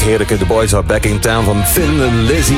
heerlijke The Boys Are Back in Town van Thin Lizzy.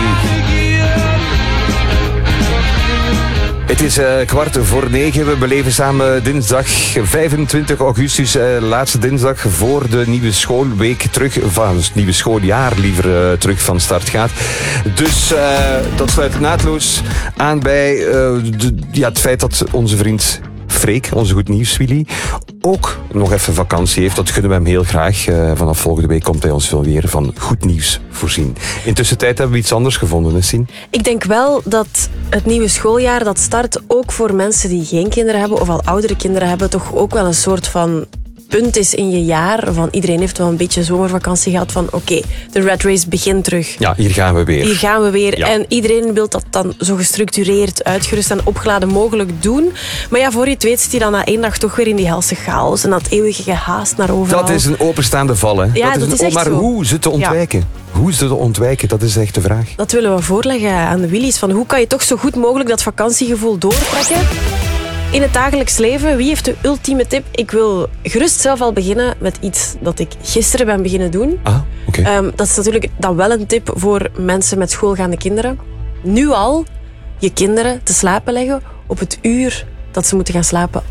Het is 8:45. We beleven samen dinsdag 25 augustus, laatste dinsdag voor de nieuwe schoolweek terug, het nieuwe schooljaar liever terug van start gaat. Dus dat sluit naadloos aan bij het feit dat onze vriend Freek, onze Goed Nieuws Willy, ook nog even vakantie heeft. Dat gunnen we hem heel graag. Vanaf volgende week komt hij ons wel weer van goed nieuws voorzien. Intussen tijd hebben we iets anders gevonden, hè, Sien? Ik denk wel dat het nieuwe schooljaar, dat start ook voor mensen die geen kinderen hebben of al oudere kinderen hebben, toch ook wel een soort van punt is in je jaar. Van iedereen heeft wel een beetje zomervakantie gehad van oké, de rat race begint terug. Ja, hier gaan we weer. Hier gaan we weer. Ja. En iedereen wil dat dan zo gestructureerd, uitgerust en opgeladen mogelijk doen. Maar ja, voor je het weet zit je dan na 1 dag toch weer in die helse chaos en dat eeuwige gehaast naar overal. Dat is een openstaande val, hè? Ja, dat is echt maar zo. hoe ze te ontwijken? Ja. Hoe ze te ontwijken, dat is echt de vraag. Dat willen we voorleggen aan de Willys. Van hoe kan je toch zo goed mogelijk dat vakantiegevoel doortrekken? In het dagelijks leven, wie heeft de ultieme tip? Ik wil gerust zelf al beginnen met iets dat ik gisteren ben beginnen doen. Okay. Dat is natuurlijk dan wel een tip voor mensen met schoolgaande kinderen. Nu al je kinderen te slapen leggen op het uur dat ze moeten gaan slapen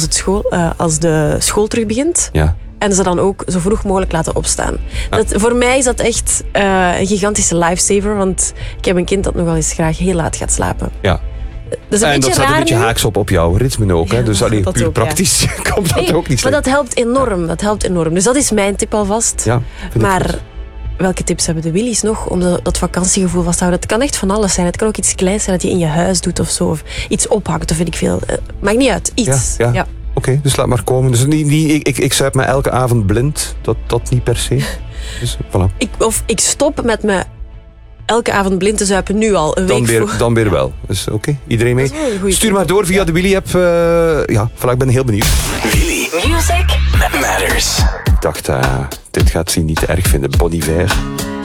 als de school terug begint. Ja. En ze dan ook zo vroeg mogelijk laten opstaan. Ja. Voor mij is dat echt een gigantische lifesaver. Want ik heb een kind dat nogal eens graag heel laat gaat slapen. Ja. Dat en dat staat een beetje haaks op jouw ritme ook. Hè? Dus alleen puur ook, praktisch komt dat ook niet slecht. Maar dat helpt enorm. Ja. Dat helpt enorm. Dus dat is mijn tip alvast. Ja, maar welke tips hebben de Willys nog om dat vakantiegevoel vast te houden? Het kan echt van alles zijn. Het kan ook iets kleins zijn dat je in je huis doet of zo. Of iets ophangt of weet ik veel. Maakt niet uit. Iets. Ja. Oké, dus laat maar komen. Dus ik zuip me elke avond blind. Dat niet per se. Dus voilà. Ik stop met me elke avond blind te zuipen nu al. Een week voor. Dan weer wel. Dus oké, iedereen mee. Stuur maar door via de Willy-app. Voilà, ik ben heel benieuwd. Willy. Music Matters. Ik dacht, dit gaat ze niet erg vinden. Bon Iver.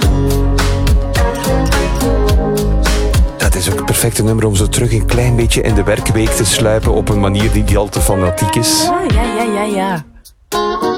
Dat is ook het perfecte nummer om zo terug een klein beetje in de werkweek te sluipen op een manier die al te fanatiek is. Ja.